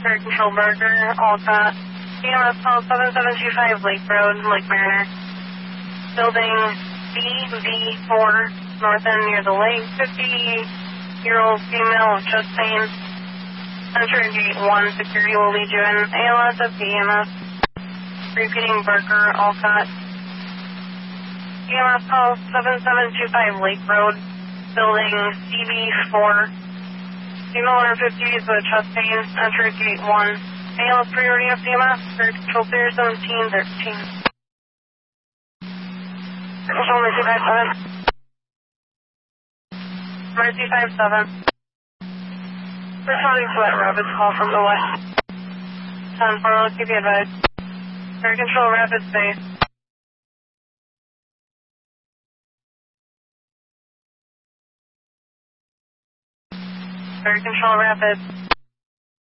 Air Control Burger, Alcott. EMS call 7725 Lake Road, Lake Mariner. Building BV4, north end near the lake. 50-year-old female with chest pain. Enter gate 1, security will lead you in. ALS at the EMS. Repeating Burger, Alcott. EMS call 7725 Lake Road, building CB4. Female under 50s with chest pain, enter gate 1. ALS priority of EMS, Air Control clear 1713. Control Mercy 57. Mercy 57. Responding to that Rapids call from the west. 10-4, keep you advised. Air Control Rapids base. Air Control Rapids.